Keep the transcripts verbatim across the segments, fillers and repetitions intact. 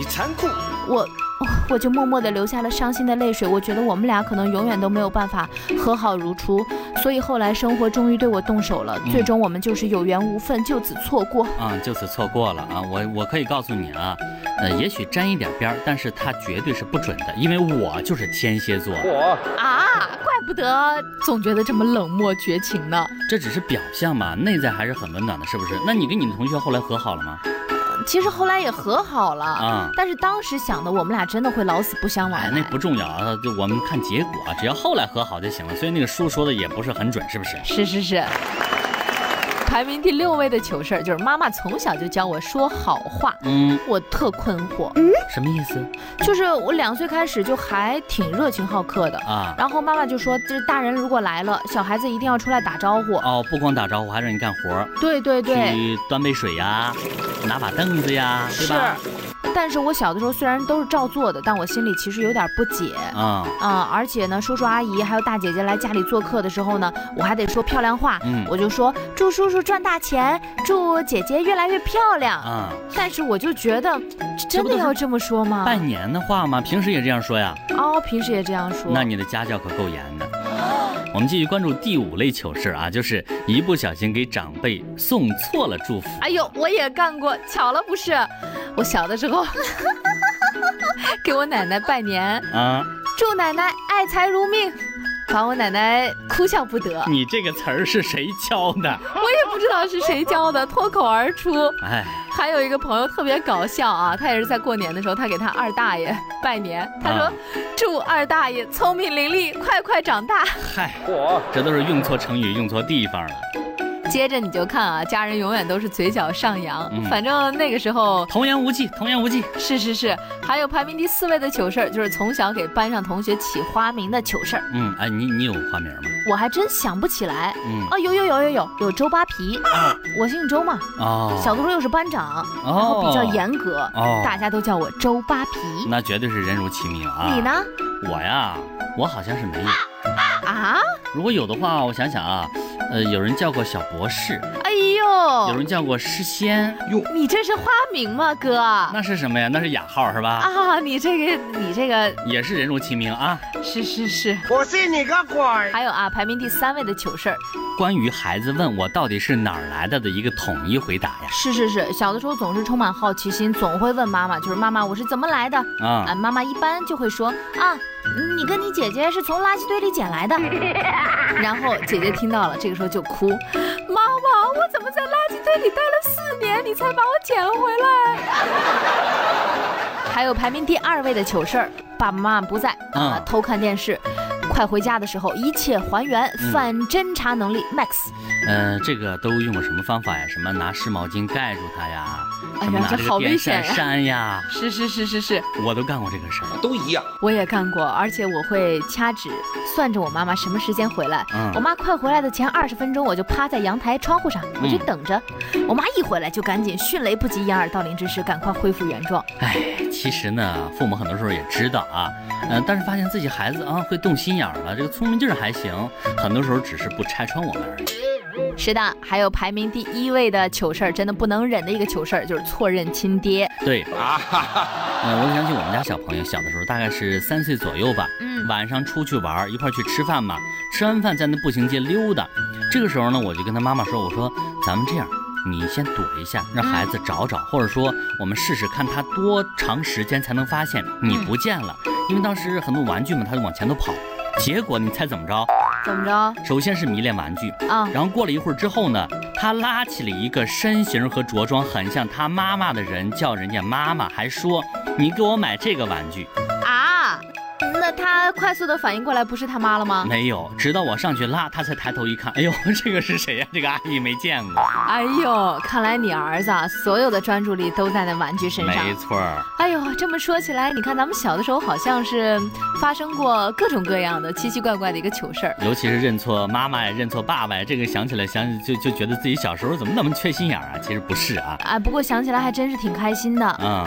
你残酷。 我我就默默地流下了伤心的泪水。我觉得我们俩可能永远都没有办法和好如初，所以后来生活终于对我动手了，嗯、最终我们就是有缘无分，就此错过。 啊、嗯，就此错过了啊！我我可以告诉你啊，呃，也许沾一点边，但是它绝对是不准的，因为我就是天蝎座。 我啊，怪不得总觉得这么冷漠绝情呢。 这只是表象嘛，内在还是很温暖的，是不是？那你跟你的同学后来和好了吗？ 其实后来也和好了啊， 但是当时想的我们俩真的会老死不相往来。 哎，那不重要啊，就我们看结果，只要后来和好就行了。所以那个书说的也不是很准，是不是？ 是是是。排名第六位的糗事儿就是妈妈从小就教我说好话，嗯，我特困惑， 嗯，什么意思？ 就是我两岁开始就还挺热情好客的啊，然后妈妈就说，这大人如果来了，小孩子一定要出来打招呼哦，不光打招呼，还让你干活， 对对对， 去端杯水呀，拿把凳子呀，对吧？ 是。但是我小的时候虽然都是照做的，但我心里其实有点不解啊啊！而且呢，叔叔阿姨还有大姐姐来家里做客的时候呢，我还得说漂亮话，嗯，我就说祝叔叔赚大钱，祝姐姐越来越漂亮啊。但是我就觉得，真的要这么说吗？ 拜年的话吗？平时也这样说呀？ 哦，平时也这样说。 那你的家教可够严的。我们继续关注第五类糗事啊，就是一不小心给长辈送错了祝福。 哎呦，我也干过，巧了不是？我小的时候给我奶奶拜年啊，祝奶奶爱财如命，把我奶奶哭笑不得。 你这个词儿是谁教的？ 我也不知道是谁教的，脱口而出。 哎， 还有一个朋友特别搞笑啊，他也是在过年的时候，他给他二大爷拜年，他说、啊、祝二大爷聪明伶俐，快快长大。 嗨，我这都是用错成语，用错地方了。 接着你就看啊，家人永远都是嘴角上扬，嗯、反正那个时候童言无忌，童言无忌。 是是是，还有排名第四位的糗事就是从小给班上同学起花名的糗事。 嗯，哎，你你有花名吗？ 我还真想不起来。嗯，哦，有有有有有有周扒皮，啊、我姓周嘛。哦，小的时候又是班长，哦、然后比较严格，哦，大家都叫我周扒皮。 那绝对是人如其名啊。 你呢？ 我呀，我好像是没有。 啊？ 如果有的话，我想想啊。呃，有人叫过小博士， 哎呦， 有人叫过诗仙， 哟，你这是花名吗，哥？ 那是什么呀？那是雅号是吧？ 啊，你这个，你这个也是人如其名啊。 是是是， 我信你个鬼！ 还有啊，排名第三位的糗事儿， 关于孩子问我到底是哪儿来的的一个统一回答呀。 是是是，小的时候总是充满好奇心，总会问妈妈，就是妈妈我是怎么来的啊？啊，妈妈一般就会说啊。你跟你姐姐是从垃圾堆里捡来的，然后姐姐听到了，这个时候就哭，妈妈，我怎么在垃圾堆里待了四年，你才把我捡回来？还有排名第二位的糗事儿，爸爸妈妈不在啊、嗯，偷看电视，快回家的时候一切还原，反侦查能力 max。 呃，这个都用了什么方法呀？什么拿湿毛巾盖住它呀？ 哎呀，这好危险呀！扇呀， 是是是是是， 我都干过这个事儿， 都一样。 我也干过，而且我会掐指算着我妈妈什么时间回来。嗯，我妈快回来的前二十分钟，我就趴在阳台窗户上，我就等着。嗯、我妈一回来就赶紧迅雷不及掩耳盗铃之势，赶快恢复原状。 哎，其实呢，父母很多时候也知道啊，嗯、呃，但是发现自己孩子啊会动心眼了，这个聪明劲儿还行，很多时候只是不拆穿我们而已。 是的，还有排名第一位的糗事儿，真的不能忍的一个糗事儿，就是错认亲爹。 对啊，呃，我想起我们家小朋友小的时候，大概是三岁左右吧，嗯，晚上出去玩，一块去吃饭嘛，吃完饭在那步行街溜达，这个时候呢，我就跟他妈妈说，我说咱们这样，你先躲一下，让孩子找找，或者说我们试试看他多长时间才能发现你不见了，因为当时很多玩具嘛，他就往前头跑。结果你猜怎么着？ 怎么着？ 首先是迷恋玩具啊，然后过了一会儿之后呢，他拉起了一个身形和着装很像他妈妈的人，叫人家妈妈，还说你给我买这个玩具啊。那他快速的反应过来，不是他妈了吗？ 没有，直到我上去拉，他才抬头一看，哎呦，这个是谁呀？这个阿姨没见过。 哎呦，看来你儿子所有的专注力都在那玩具身上。 没错。 哎呦，这么说起来，你看咱们小的时候好像是发生过各种各样的奇奇怪怪的一个糗事儿， 尤其是认错妈妈呀，认错爸爸呀，这个想起来想就就觉得自己小时候怎么那么缺心眼啊？其实不是啊。 啊，不过想起来还真是挺开心的。嗯。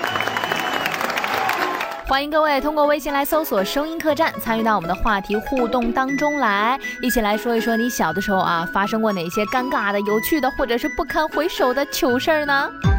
欢迎各位通过微信来搜索声音客栈，参与到我们的话题互动当中来，一起来说一说你小的时候啊发生过哪些尴尬的、有趣的或者是不堪回首的糗事儿呢？